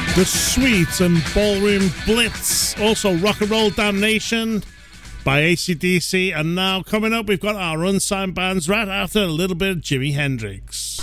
The Sweets and Ballroom Blitz. Also Rock and Roll Damnation by AC/DC. And now coming up, we've got our unsigned bands right after a little bit of Jimi Hendrix.